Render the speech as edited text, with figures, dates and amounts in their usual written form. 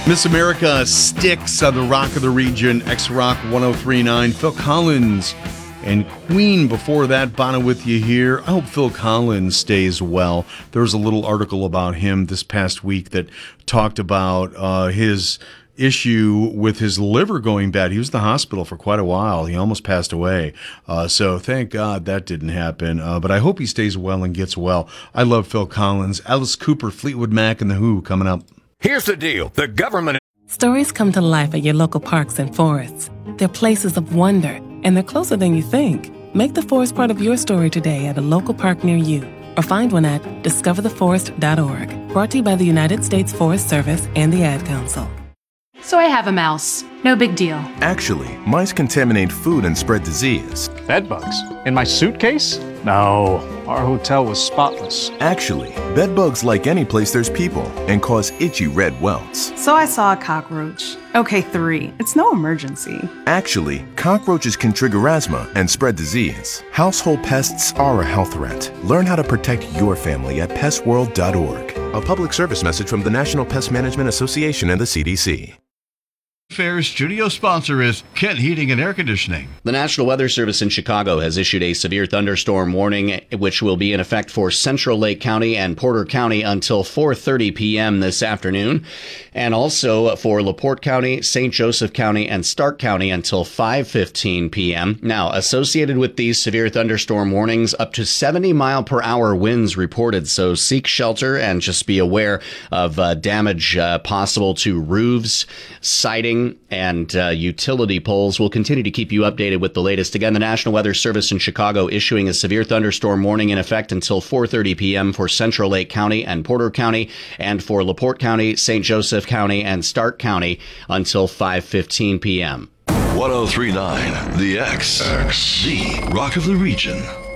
Miss America Sticks on the Rock of the Region, X-Rock 103.9. Phil Collins and Queen before that. Bono with you here. I hope Phil Collins stays well. There was a little article about him this past week that talked about his issue with his liver going bad. He was in the hospital for quite a while. He almost passed away. So thank God that didn't happen. But I hope he stays well and gets well. I love Phil Collins. Alice Cooper, Fleetwood Mac, and The Who coming up. Here's the deal. The government... Stories come to life at your local parks and forests. They're places of wonder, and they're closer than you think. Make the forest part of your story today at a local park near you, or find one at discovertheforest.org. Brought to you by the United States Forest Service and the Ad Council. So I have a mouse. No big deal. Actually, mice contaminate food and spread disease. Bedbugs? In my suitcase? No, our hotel was spotless. Actually, bedbugs like any place there's people and cause itchy red welts. So I saw a cockroach. Okay, 3. It's no emergency. Actually, cockroaches can trigger asthma and spread disease. Household pests are a health threat. Learn how to protect your family at pestworld.org. A public service message from the National Pest Management Association and the CDC. Fair's studio sponsor is Kent Heating and Air Conditioning. The National Weather Service in Chicago has issued a severe thunderstorm warning, which will be in effect for Central Lake County and Porter County until 4:30 p.m. this afternoon, and also for LaPorte County, St. Joseph County, and Stark County until 5:15 p.m. Now, associated with these severe thunderstorm warnings, up to 70-mile-per-hour winds reported, so seek shelter and just be aware of damage possible to roofs, siding, and utility poles. We'll continue to keep you updated with the latest. Again, the National Weather Service in Chicago issuing a severe thunderstorm warning in effect until 4:30 p.m. for Central Lake County and Porter County, and for LaPorte County, St. Joseph County, and Stark County until 5:15 p.m. 103.9 The X, the Rock of the Region.